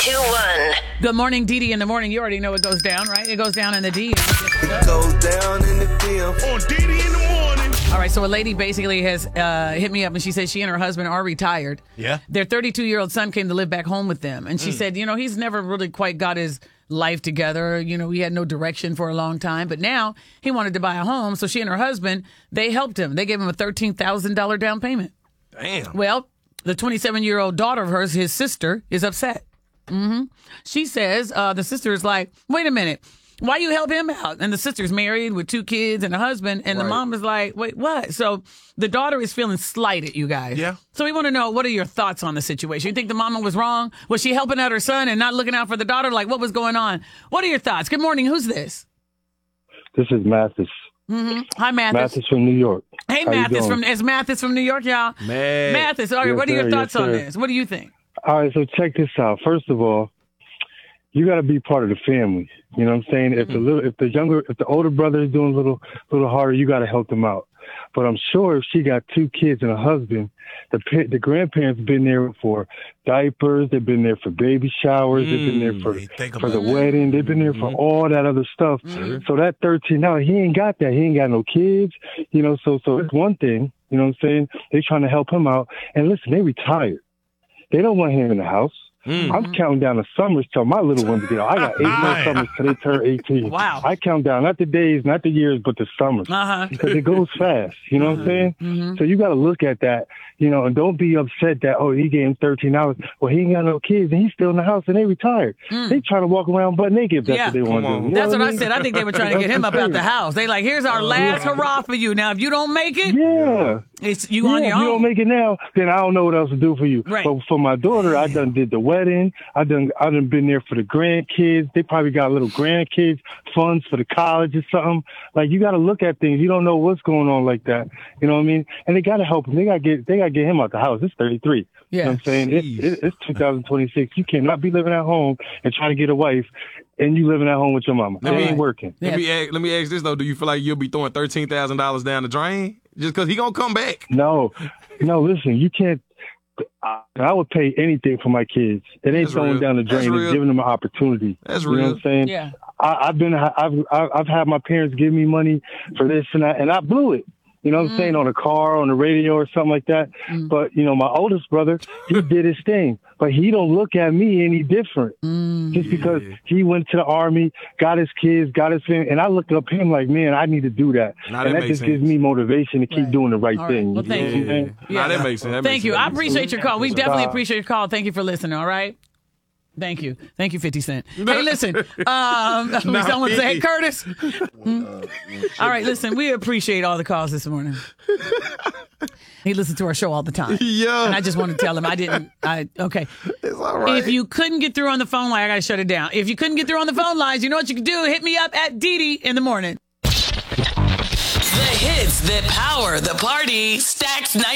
921. Good morning, Dee Dee in the morning. You already know what goes down, right? It goes down in the D. It goes down in the DM. On Dee Dee in the morning. All right, so a lady basically has hit me up, and she said she and her husband are retired. Yeah. Their 32-year-old son came to live back home with them, and she said, he's never really quite got his life together. He had no direction for a long time, but now he wanted to buy a home, so she and her husband, they helped him. They gave him a $13,000 down payment. Damn. Well, the 27-year-old daughter of hers, his sister, is upset. She says the sister is like, wait a minute. Why you help him out? And the sister's married with 2 kids and a husband. And the mom is like, wait, what? So the daughter is feeling slighted, you guys. Yeah. So we want to know, what are your thoughts on the situation? You think the mama was wrong? Was she helping out her son and not looking out for the daughter? Like, what was going on? What are your thoughts? Good morning. Who's this? This is Mathis. Hi, Mathis. Mathis from New York. Hey, How you Mathis doing? Is Mathis from New York, y'all? Mathis, all right, Yes, what are your sir. thoughts Yes, on sir. this? What do you think? All right, so check this out. First of all, you got to be part of the family. You know what I'm saying? If the older brother is doing a little harder, you got to help them out. But I'm sure if she got 2 kids and a husband, the grandparents been there for diapers. They've been there for baby showers. They've been there for the wedding. They've been there for all that other stuff. So that 13, now he ain't got that. He ain't got no kids. So it's one thing. You know what I'm saying? They trying to help him out. And listen, they retired. They don't want him in the house. I'm counting down the summers till my little ones get out. I got 8 more summers till they turn 18. Wow. I count down, not the days, not the years, but the summers. Because it goes fast. You know what I'm saying? So you got to look at that, and don't be upset that, he gave him 13 hours. Well, he ain't got no kids, and he's still in the house, and they retired. They trying to walk around butt naked if that's what they want to do. You know That's what I I mean? said. I think they were trying to get him up out the house. They like, here's our last hurrah for you. Now, if you don't make it, it's you on your if own. you don't make it now, then I don't know what else to do for you. Right. But for my daughter, I done did the wedding. I done been there for the grandkids. They probably got little grandkids funds for the college or something. Like, you got to look at things. You don't know what's going on like that. You know what I mean? And they got to help him. They got to get him out the house. It's 33. Yeah. You know what I'm saying? It's 2026. You cannot be living at home and trying to get a wife and you living at home with your mama. It ain't working. Let me ask this, though. Do you feel like you'll be throwing $13,000 down the drain? Just because he going to come back? No, listen, you can't. I would pay anything for my kids. It ain't throwing down the drain. It's giving them an opportunity. That's real. You know what I'm saying? Yeah. I've had my parents give me money for this and that, and I blew it. You know what I'm saying? On a car, on the radio or something like that. But, my oldest brother, he did his thing. But he don't look at me any different. Just because he went to the Army, got his kids, got his family. And I looked up him like, man, I need to do that. And that just gives me motivation to keep doing the right thing. Well, thank you. That makes sense. Thank you. I appreciate your call. We definitely appreciate your call. Thank you for listening, all right? Thank you. Thank you, 50 Cent. Hey, listen. Someone say, hey, Curtis. All right, listen. We appreciate all the calls this morning. He listens to our show all the time. Yeah. And I just want to tell him okay. It's all right. If you couldn't get through on the phone line, I got to shut it down. If you couldn't get through on the phone lines, you know what you can do? Hit me up at Dee Dee in the morning. The hits that power the party. Stacks